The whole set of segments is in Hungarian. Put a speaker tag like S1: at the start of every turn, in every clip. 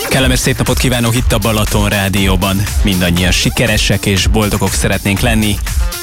S1: Kellemes szép napot kívánok itt a Balaton Rádióban. Mindannyian sikeresek és boldogok szeretnénk lenni.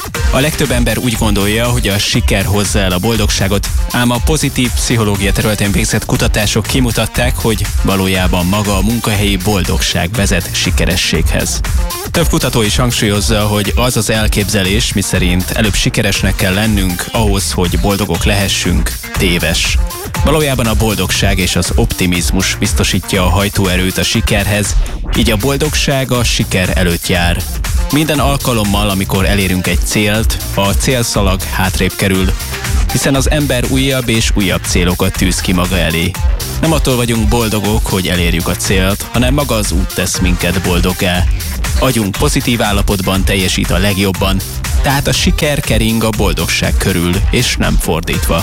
S1: A legtöbb ember úgy gondolja, hogy a siker hozza el a boldogságot, ám a pozitív pszichológia területén végzett kutatások kimutatták, hogy valójában maga a munkahelyi boldogság vezet sikerességhez. Több kutató is hangsúlyozza, hogy az az elképzelés, miszerint előbb sikeresnek kell lennünk ahhoz, hogy boldogok lehessünk, téves. Valójában a boldogság és az optimizmus biztosítja a hajtóerőt a sikerhez, így a boldogság a siker előtt jár. Minden alkalommal, amikor elérünk egy célt, a célszalag hátrébb kerül, hiszen az ember újabb és újabb célokat tűz ki maga elé. Nem attól vagyunk boldogok, hogy elérjük a célt, hanem maga az út tesz minket boldoggá. Agyunk pozitív állapotban teljesít a legjobban, tehát a siker kering a boldogság körül, és nem fordítva.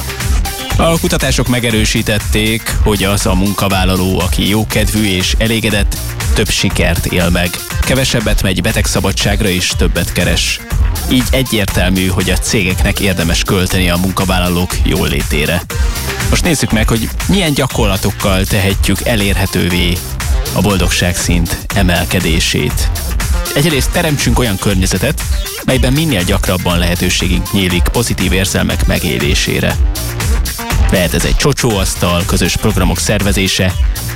S1: A kutatások megerősítették, hogy az a munkavállaló, aki jókedvű és elégedett, több sikert él meg. Kevesebbet megy betegszabadságra és többet keres. Így egyértelmű, hogy a cégeknek érdemes költeni a munkavállalók jólétére. Most nézzük meg, hogy milyen gyakorlatokkal tehetjük elérhetővé a boldogságszint emelkedését. Egyrészt teremtsünk olyan környezetet, melyben minél gyakrabban lehetőségünk nyílik pozitív érzelmek megélésére. Lehet ez egy csocsóasztal, közös programok szervezése,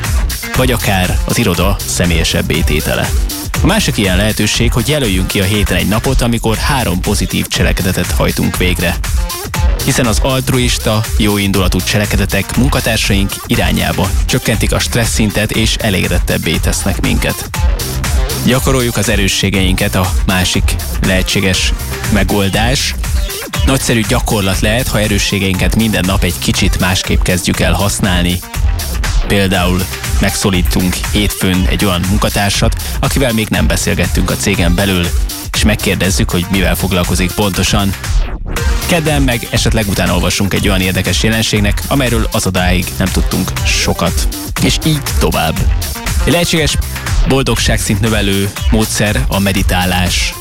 S1: vagy akár az iroda személyesebbé tétele. A másik ilyen lehetőség, hogy jelöljünk ki a héten egy napot, amikor 3 pozitív cselekedetet hajtunk végre. Hiszen az altruista, jóindulatú cselekedetek munkatársaink irányába csökkentik a stressz szintet és elégedettebbé tesznek minket. Gyakoroljuk az erősségeinket, a másik lehetséges megoldás. Nagyszerű gyakorlat lehet, ha erősségeinket minden nap egy kicsit másképp kezdjük el használni. Például megszólítunk hétfőn egy olyan munkatársat, akivel még nem beszélgettünk a cégen belül, és megkérdezzük, hogy mivel foglalkozik pontosan. Kedden meg esetleg utána olvassunk egy olyan érdekes jelenségnek, amelyről azodáig nem tudtunk sokat. És így tovább. Egy lehetséges boldogságszint növelő módszer a meditálás.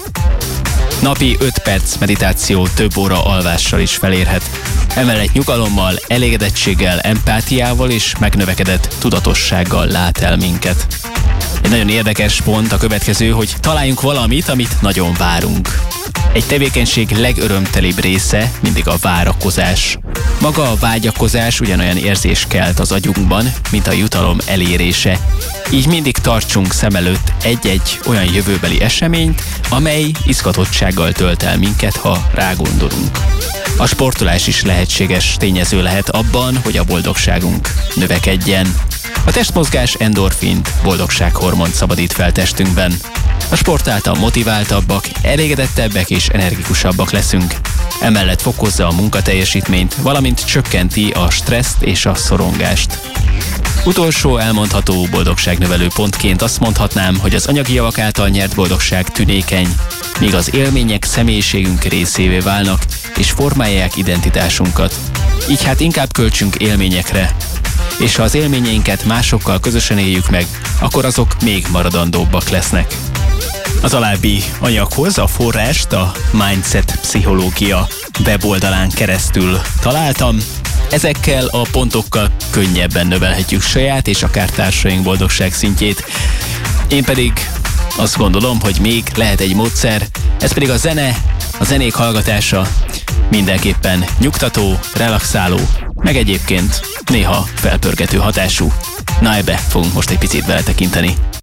S1: Napi 5 perc meditáció több óra alvással is felérhet. Emellett nyugalommal, elégedettséggel, empátiával és megnövekedett tudatossággal lát el minket. Egy nagyon érdekes pont a következő, hogy találjunk valamit, amit nagyon várunk. Egy tevékenység legörömtelibb része mindig a várakozás. Maga a vágyakozás ugyanolyan érzés kelt az agyunkban, mint a jutalom elérése. Így mindig tartsunk szem előtt egy-egy olyan jövőbeli eseményt, amely izgatottsággal tölt el minket, ha rágondolunk. A sportolás is lehetséges tényező lehet abban, hogy a boldogságunk növekedjen. A testmozgás endorfint, boldogsághormont szabadít fel testünkben. A sport által motiváltabbak, elégedettebbek és energikusabbak leszünk. Emellett fokozza a munkateljesítményt, valamint csökkenti a stresszt és a szorongást. Utolsó elmondható boldogságnövelő pontként azt mondhatnám, hogy az anyagi javak által nyert boldogság tünékeny, míg az élmények személyiségünk részévé válnak és formálják identitásunkat. Így hát inkább költsünk élményekre, és ha az élményeinket másokkal közösen éljük meg, akkor azok még maradandóbbak lesznek. Az alábbi anyaghoz a forrást a Mindset Pszichológia weboldalán keresztül találtam. Ezekkel a pontokkal könnyebben növelhetjük saját és akár társaink boldogság szintjét. Én pedig azt gondolom, hogy még lehet egy módszer, ez pedig a zene, a zenék hallgatása, mindenképpen nyugtató, relaxáló, meg egyébként néha felpörgető hatású. Na ebbe fogunk most egy picit beletekinteni.